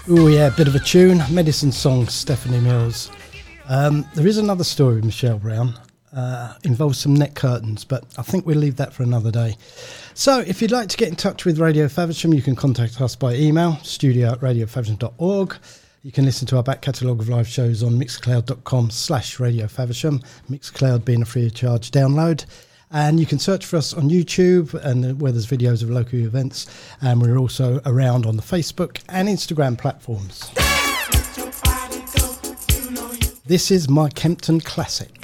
Oh yeah, bit of a tune. Medicine Song, Stephanie Mills. There is another story with Michelle Brown. Involves some net curtains, but I think we'll leave that for another day. So if you'd like to get in touch with Radio Faversham, you can contact us by email, studio@radiofaversham.org. You can listen to our back catalogue of live shows on mixcloud.com/Radio Faversham, Mixcloud being a free of charge download. And you can search for us on YouTube, and where there's videos of local events. And we're also around on the Facebook and Instagram platforms. This is my Kempton classic.